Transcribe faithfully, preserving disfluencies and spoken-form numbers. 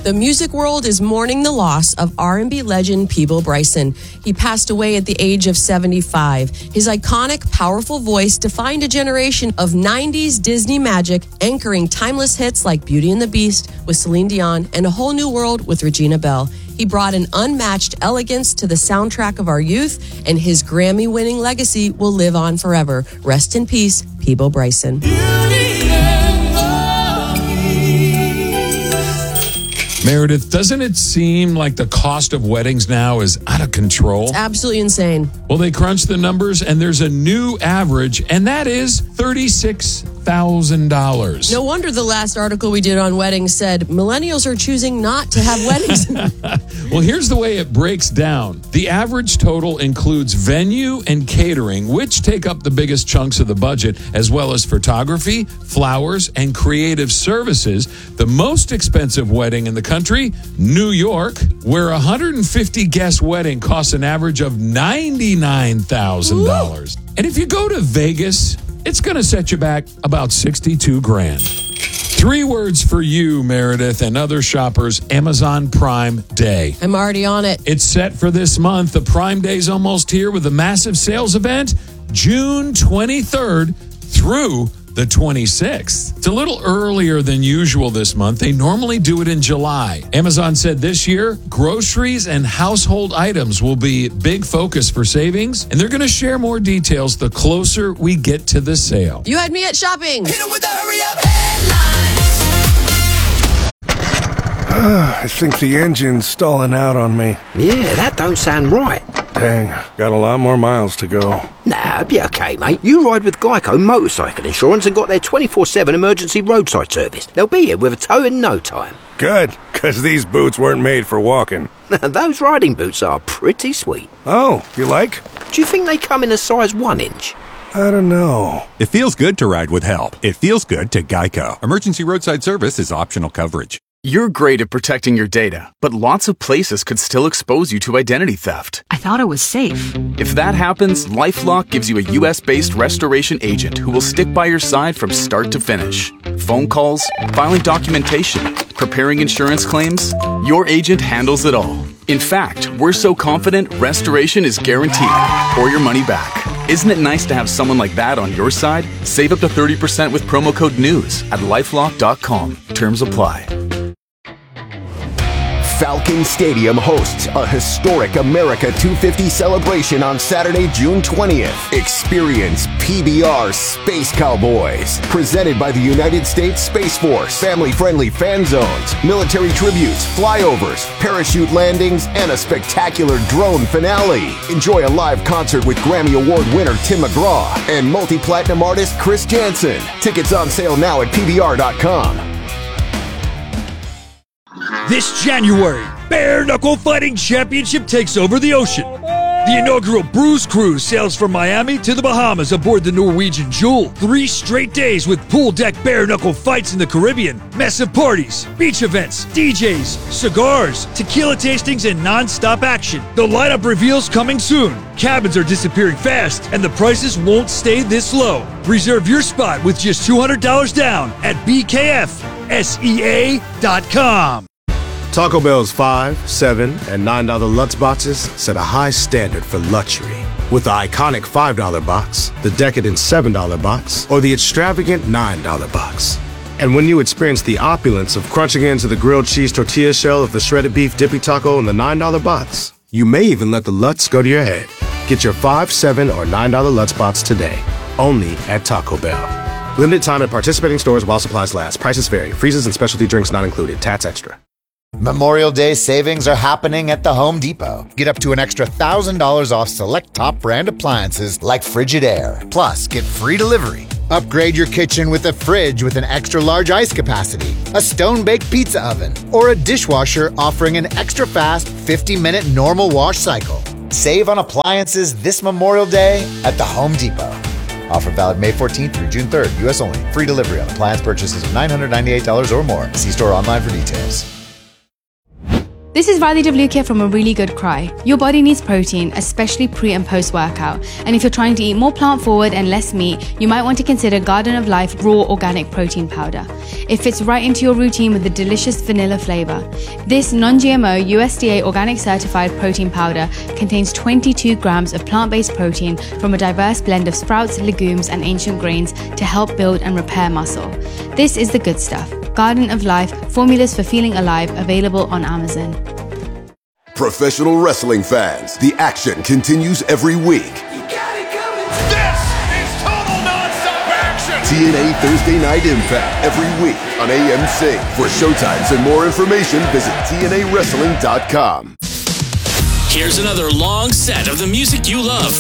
The music world is mourning the loss of R and B legend Peabo Bryson. He passed away at the age of seventy-five. His iconic, powerful voice defined a generation of nineties Disney magic, anchoring timeless hits like Beauty and the Beast with Celine Dion and A Whole New World with Regina Belle. He brought an unmatched elegance to the soundtrack of our youth, and his Grammy-winning legacy will live on forever. Rest in peace, Peabo Bryson. Meredith, doesn't it seem like the cost of weddings now is out of control? It's absolutely insane. Well, they crunched the numbers, and there's a new average, and that is thirty-six thousand dollars. No wonder the last article we did on weddings said millennials are choosing not to have weddings. Well, here's the way it breaks down. The average total includes venue and catering, which take up the biggest chunks of the budget, as well as photography, flowers, and creative services. The most expensive wedding in the country, New York, where a one hundred fifty guest wedding costs an average of ninety-nine thousand dollars. And if you go to Vegas, it's going to set you back about sixty-two grand. Three words for you, Meredith, and other shoppers: Amazon Prime Day. I'm already on it. It's set for this month. The Prime Day's almost here with a massive sales event, June twenty-third through the twenty-sixth. It's a little earlier than usual this month. They normally do it in July. Amazon said this year, groceries and household items will be big focus for savings, and they're going to share more details the closer we get to the sale. You had me at shopping. Hit 'em with the hurry up headlines. I think the engine's stalling out on me. Yeah, that don't sound right. Dang, got a lot more miles to go. Nah, it'll be okay, mate. You ride with Geico Motorcycle Insurance and got their twenty-four seven emergency roadside service. They'll be here with a tow in no time. Good, because these boots weren't made for walking. Those riding boots are pretty sweet. Oh, you like? Do you think they come in a size one inch? I don't know. It feels good to ride with help. It feels good to Geico. Emergency roadside service is optional coverage. You're great at protecting your data, but lots of places could still expose you to identity theft. I thought it was safe. If that happens, LifeLock gives you a U S-based restoration agent who will stick by your side from start to finish. Phone calls, filing documentation, preparing insurance claims, your agent handles it all. In fact, we're so confident restoration is guaranteed or your money back. Isn't it nice to have someone like that on your side? Save up to thirty percent with promo code NEWS at lifelock dot com. Terms apply. Falcon Stadium hosts a historic America two fifty celebration on Saturday, June twentieth. Experience P B R Space Cowboys, presented by the United States Space Force. Family-friendly fan zones, military tributes, flyovers, parachute landings, and a spectacular drone finale. Enjoy a live concert with Grammy Award winner Tim McGraw and multi-platinum artist Chris Janson. Tickets on sale now at P B R dot com. This January, Bare Knuckle Fighting Championship takes over the ocean. The inaugural Bruise Cruise sails from Miami to the Bahamas aboard the Norwegian Jewel. Three straight days with pool deck bare knuckle fights in the Caribbean, massive parties, beach events, D Js, cigars, tequila tastings, and non-stop action. The lineup reveals coming soon. Cabins are disappearing fast, and the prices won't stay this low. Reserve your spot with just two hundred dollars down at B K F S E A dot com. Taco Bell's five, seven, and nine dollar Lutz boxes set a high standard for luxury. With the iconic five dollar box, the decadent seven dollar box, or the extravagant nine dollar box. And when you experience the opulence of crunching into the grilled cheese tortilla shell of the shredded beef dippy taco in the nine dollar box, you may even let the Lutz go to your head. Get your five, seven, or nine dollar Lutz box today, only at Taco Bell. Limited time at participating stores while supplies last. Prices vary. Freezes and specialty drinks not included. Tats extra. Memorial Day savings are happening at the Home Depot. Get up to an extra one thousand dollars off select top brand appliances like Frigidaire. Plus, get free delivery. Upgrade your kitchen with a fridge with an extra large ice capacity, a stone-baked pizza oven, or a dishwasher offering an extra fast fifty minute normal wash cycle. Save on appliances this Memorial Day at the Home Depot. Offer valid May fourteenth through June third, U S only. Free delivery on appliance purchases of nine hundred ninety-eight dollars or more. See store online for details. This is Riley Devlukia from A Really Good Cry. Your body needs protein, especially pre and post workout. And if you're trying to eat more plant forward and less meat, you might want to consider Garden of Life Raw Organic Protein Powder. It fits right into your routine with a delicious vanilla flavor. This non-G M O U S D A organic certified protein powder contains twenty-two grams of plant-based protein from a diverse blend of sprouts, legumes, and ancient grains to help build and repair muscle. This is the good stuff. Garden of Life, formulas for feeling alive, available on Amazon. Professional wrestling fans, the action continues every week. This is total nonstop action. T N A Thursday Night Impact every week on A M C. For showtimes and more information, visit T N A wrestling dot com. Here's another long set of the music you love